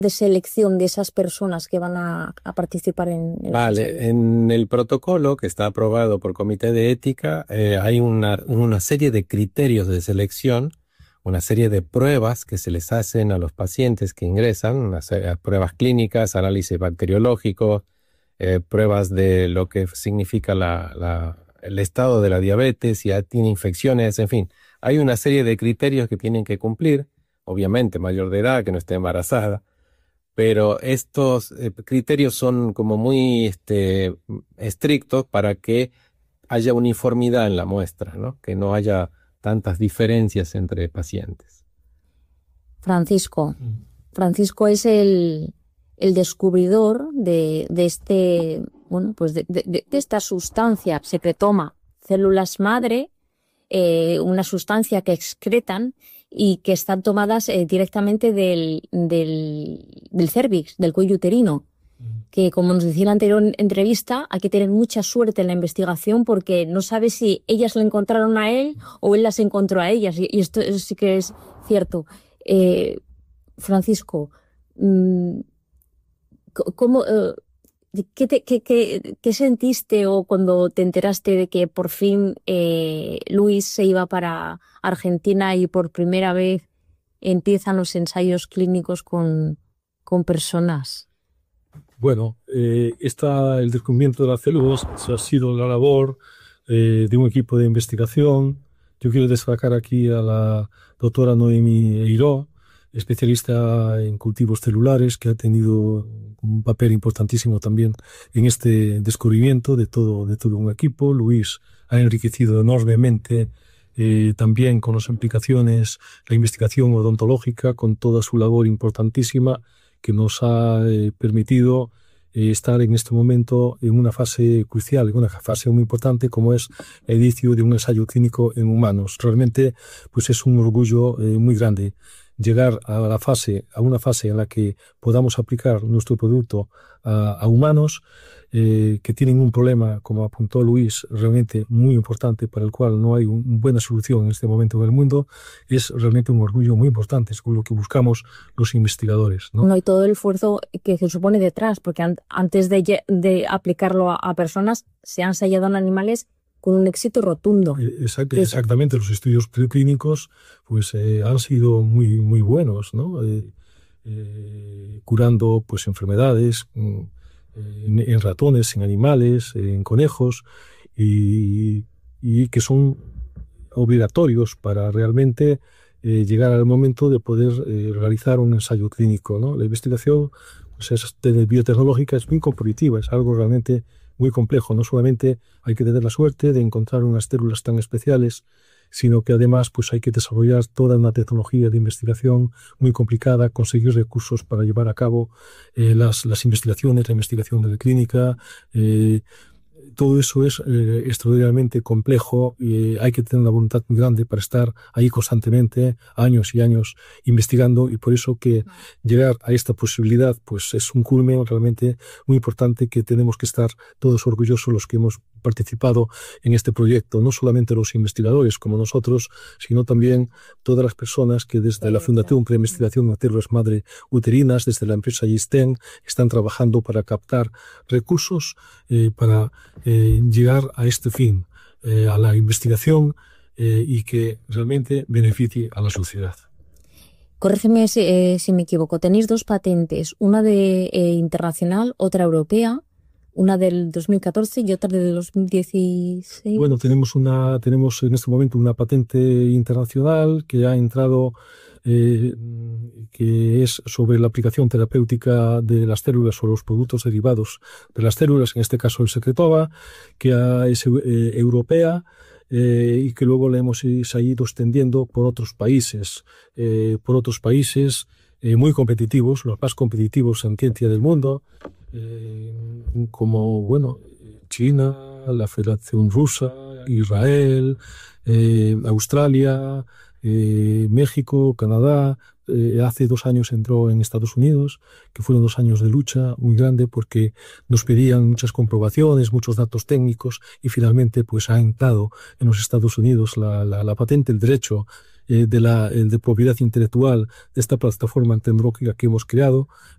de selección de esas personas que van a participar en el ensayo? En el protocolo que está aprobado por Comité de Ética hay una serie de criterios de selección, una serie de pruebas que se les hacen a los pacientes que ingresan, pruebas clínicas, análisis bacteriológicos, pruebas de lo que significa el estado de la diabetes, si ya tiene infecciones, en fin. Hay una serie de criterios que tienen que cumplir, obviamente mayor de edad, que no esté embarazada, pero estos criterios son como muy estrictos para que haya uniformidad en la muestra, ¿no? Que no haya tantas diferencias entre pacientes. Francisco es el descubridor de esta sustancia secretoma, células madre, una sustancia que excretan y que están tomadas directamente del cérvix, del cuello uterino, que como nos decía en la anterior entrevista, hay que tener mucha suerte en la investigación porque no sabes si ellas lo encontraron a él o él las encontró a ellas, y esto sí que es cierto. Francisco, ¿cómo, qué sentiste o cuando te enteraste de que por fin Luis se iba para Argentina y por primera vez empiezan los ensayos clínicos con personas? Bueno, el descubrimiento de las células ha sido la labor de un equipo de investigación. Yo quiero destacar aquí a la doctora Noemi Eiró, especialista en cultivos celulares, que ha tenido un papel importantísimo también en este descubrimiento de todo un equipo. Luis ha enriquecido enormemente también con las implicaciones, la investigación odontológica, con toda su labor importantísima que nos ha permitido estar en este momento en una fase crucial, en una fase muy importante como es el inicio de un ensayo clínico en humanos. Realmente pues es un orgullo muy grande llegar a una fase en la que podamos aplicar nuestro producto a humanos que tienen un problema, como apuntó Luis, realmente muy importante, para el cual no hay una buena solución en este momento en el mundo. Es realmente un orgullo muy importante, es lo que buscamos los investigadores, ¿no? No hay todo el esfuerzo que se supone detrás, porque antes de aplicarlo a personas se han ensayado en animales con un éxito rotundo. Exactamente, los estudios preclínicos pues han sido muy, muy buenos, ¿no? Curando pues enfermedades en ratones, en animales, en conejos, y que son obligatorios para realmente llegar al momento de poder realizar un ensayo clínico, ¿no? La investigación pues, biotecnológica es muy competitiva, es algo realmente muy complejo. No solamente hay que tener la suerte de encontrar unas células tan especiales, sino que además pues hay que desarrollar toda una tecnología de investigación muy complicada, conseguir recursos para llevar a cabo las investigaciones, la investigación de la clínica. Todo eso es extraordinariamente complejo y hay que tener una voluntad muy grande para estar ahí constantemente, años y años investigando, y por eso que llegar a esta posibilidad pues es un culmen realmente muy importante, que tenemos que estar todos orgullosos los que hemos participado en este proyecto, no solamente los investigadores como nosotros, sino también todas las personas que desde la Fundación para Investigación en Células Madre Uterinas, desde la empresa Gisten, están trabajando para captar recursos para llegar a este fin, a la investigación y que realmente beneficie a la sociedad. Corrígeme si me equivoco. Tenéis dos patentes, una internacional, otra europea, una del 2014 y otra del 2016. Bueno, tenemos en este momento una patente internacional que ha entrado, que es sobre la aplicación terapéutica de las células o los productos derivados de las células, en este caso el secretoma, que es europea, y que luego le hemos ido extendiendo por otros países muy competitivos, los más competitivos en ciencia del mundo, como China, la Federación Rusa, Israel, Australia, México, Canadá. Hace 2 años entró en Estados Unidos, que fueron 2 años de lucha muy grande porque nos pedían muchas comprobaciones, muchos datos técnicos, y finalmente pues ha entrado en los Estados Unidos la patente, el derecho de propiedad intelectual de esta plataforma tecnológica que hemos creado,